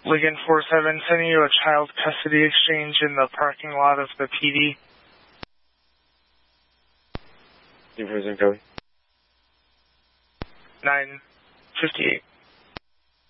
Ligon 47, sending you a child custody exchange in the parking lot of the PD. Prison code. 958.